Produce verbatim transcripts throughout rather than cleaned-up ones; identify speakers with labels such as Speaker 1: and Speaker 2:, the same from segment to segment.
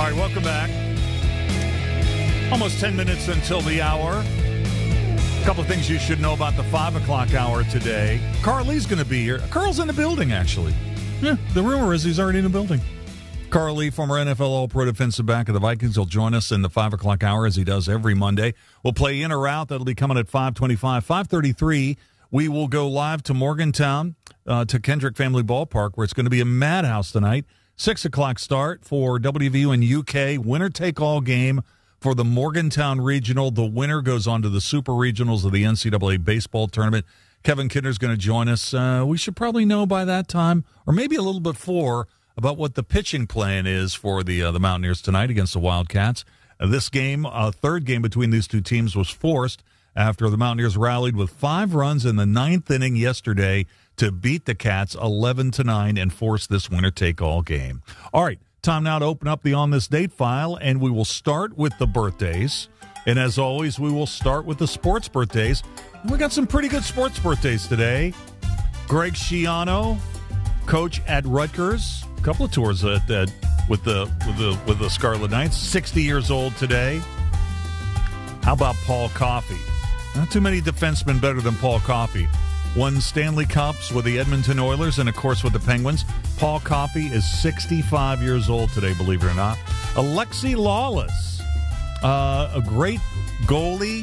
Speaker 1: right, welcome back. Almost ten minutes until the hour. A couple of things you should know about the five o'clock hour today. Carly's going to be here. Carl's in the building, actually. Yeah, the rumor is he's already in the building. Carl Lee, former N F L All-Pro defensive back of the Vikings, will join us in the five o'clock hour as he does every Monday. We'll play in or out. That'll be coming at five twenty-five. five thirty-three, we will go live to Morgantown, uh, to Kendrick Family Ballpark, where it's going to be a madhouse tonight. six o'clock start for W V U and U K. Winner-take-all game for the Morgantown Regional. The winner goes on to the Super Regionals of the N C double A baseball tournament. Kevin Kinder's going to join us. Uh, we should probably know by that time, or maybe a little before, about what the pitching plan is for the uh, the Mountaineers tonight against the Wildcats. Uh, this game, a uh, third game between these two teams, was forced after the Mountaineers rallied with five runs in the ninth inning yesterday to beat the Cats eleven to nine and force this winner-take-all game. All right, time now to open up the On This Date file, and we will start with the birthdays. And as always, we will start with the sports birthdays. We got some pretty good sports birthdays today. Greg Schiano, coach at Rutgers, a couple of tours at, at, with the with the with the Scarlet Knights, sixty years old today. How about Paul Coffey? Not too many defensemen better than Paul Coffey. Won Stanley Cups with the Edmonton Oilers and, of course, with the Penguins. Paul Coffey is sixty-five years old today, believe it or not. Alexi Lawless, uh, a great goalie,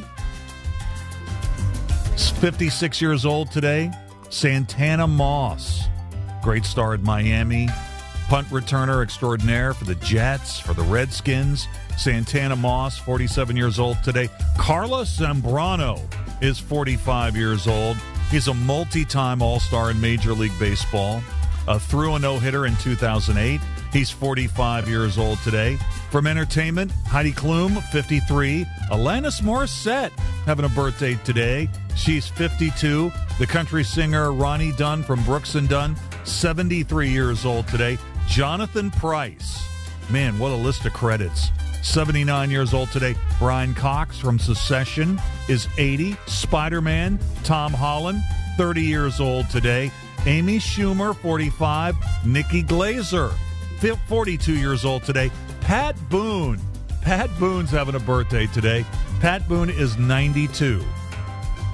Speaker 1: fifty-six years old today. Santana Moss, great star at Miami. Punt returner extraordinaire for the Jets, for the Redskins. Santana Moss, forty-seven years old today. Carlos Zambrano is forty-five years old. He's a multi-time All-Star in Major League Baseball. Uh, threw a no-hitter in two thousand eight. He's forty-five years old today. From entertainment, Heidi Klum, fifty-three. Alanis Morissette having a birthday today. She's fifty-two. The country singer Ronnie Dunn from Brooks and Dunn, seventy-three years old today. Jonathan Price. Man, what a list of credits. seventy-nine years old today. Brian Cox from Secession is eighty. Spider-Man, Tom Holland, thirty years old today. Amy Schumer, forty-five. Nikki Glazer, forty-two years old today. Pat Boone. Pat Boone's having a birthday today. Pat Boone is ninety-two.